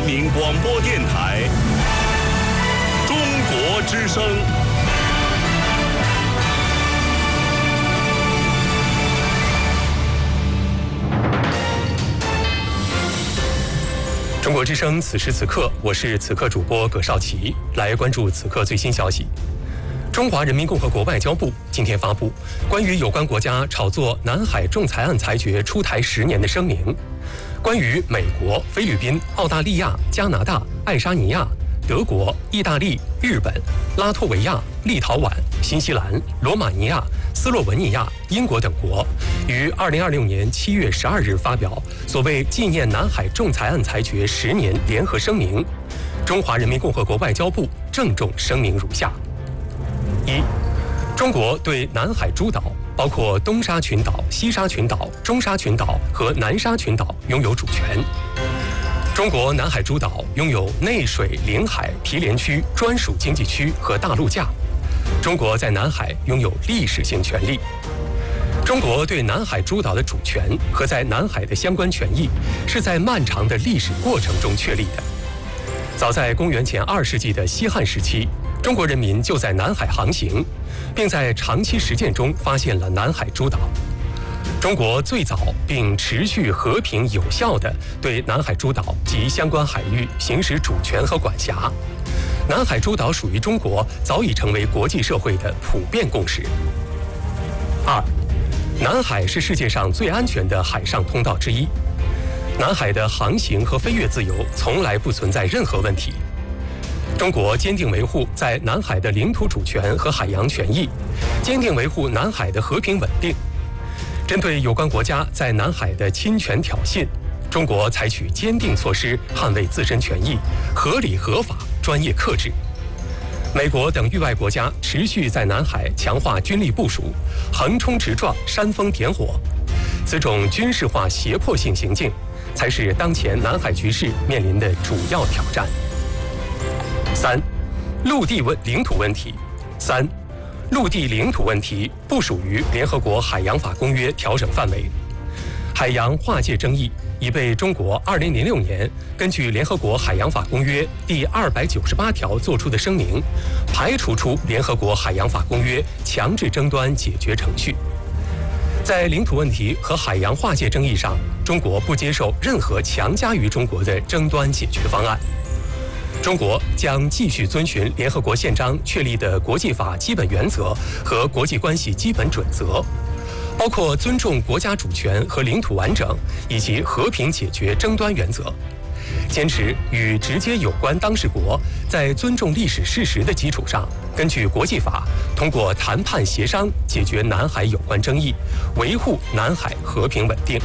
民广播电台中国之声。 中国之声，此时此刻，我是此刻主播葛绍奇，来关注此刻最新消息。中华人民共和国外交部今天发布关于有关国家炒作南海仲裁案裁决出台10年的声明，关于美国、菲律宾、澳大利亚、加拿大、爱沙尼亚、德国、意大利、日本、拉脱维亚、立陶宛、新西兰、罗马尼亚、斯洛文尼亚、英国等国于2026年7月12日发表所谓纪念南海仲裁案裁决10年联合声明。中华人民共和国外交部郑重声明如下：一、中国对南海诸岛，包括东沙群岛、西沙群岛、中沙群岛和南沙群岛拥有主权。中国南海诸岛拥有内水领海毗连区专属经济区和大陆架。中国在南海拥有历史性权利。中国对南海诸岛的主权和在南海的相关权益是在漫长的历史过程中确立的。早在公元前2世纪的西汉时期，中国人民就在南海航行，并在长期实践中发现了南海诸岛。中国最早并持续和平有效地对南海诸岛及相关海域行使主权和管辖。南海诸岛属于中国早已成为国际社会的普遍共识。二、南海是世界上最安全的海上通道之一，南海的航行和飞越自由从来不存在任何问题。中国坚定维护在南海的领土主权和海洋权益，坚定维护南海的和平稳定。针对有关国家在南海的侵权挑衅，中国采取坚定措施捍卫自身权益，合理合法、专业克制。美国等域外国家持续在南海强化军力部署，横冲直撞、煽风点火，此种军事化胁迫性行径，才是当前南海局势面临的主要挑战。三、陆地领土问题。三、陆地领土问题不属于联合国海洋法公约调整范围。海洋划界争议已被中国2006年根据联合国海洋法公约第298条作出的声明，排除出联合国海洋法公约强制争端解决程序。在领土问题和海洋划界争议上，中国不接受任何强加于中国的争端解决方案。中国将继续遵循联合国宪章确立的国际法基本原则和国际关系基本准则，包括尊重国家主权和领土完整以及和平解决争端原则，坚持与直接有关当事国在尊重历史事实的基础上，根据国际法通过谈判协商解决南海有关争议，维护南海和平稳定。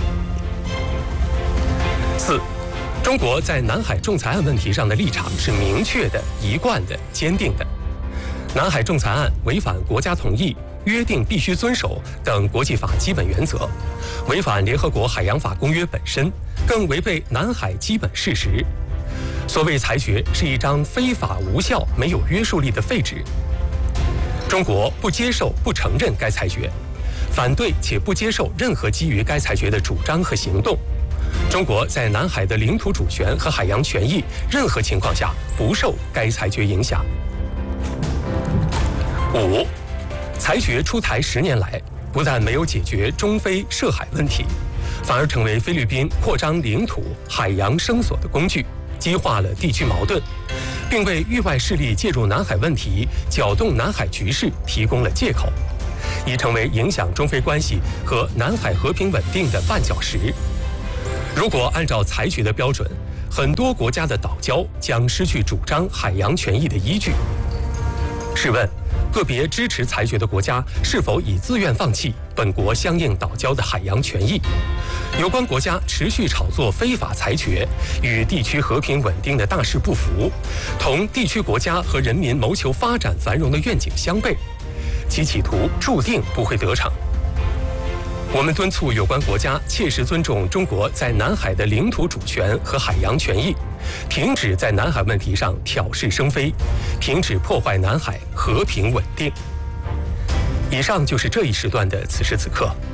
四、中国在南海仲裁案问题上的立场是明确的、一贯的、坚定的。南海仲裁案违反国家同意、约定必须遵守等国际法基本原则，违反联合国海洋法公约本身，更违背南海基本事实。所谓裁决是一张非法无效、没有约束力的废纸。中国不接受、不承认该裁决，反对且不接受任何基于该裁决的主张和行动。中国在南海的领土主权和海洋权益任何情况下不受该裁决影响。五、裁决出台10年来，不但没有解决中非涉海问题，反而成为菲律宾扩张领土、海洋声索的工具，激化了地区矛盾，并为域外势力介入南海问题、搅动南海局势提供了借口，已成为影响中非关系和南海和平稳定的绊脚石。如果按照裁决的标准，很多国家的岛礁将失去主张海洋权益的依据。试问，个别支持裁决的国家是否已自愿放弃本国相应岛礁的海洋权益？有关国家持续炒作非法裁决，与地区和平稳定的大势不符，同地区国家和人民谋求发展繁荣的愿景相悖，其企图注定不会得逞。我们敦促有关国家切实尊重中国在南海的领土主权和海洋权益，停止在南海问题上挑事生非，停止破坏南海和平稳定。以上就是这一时段的此时此刻。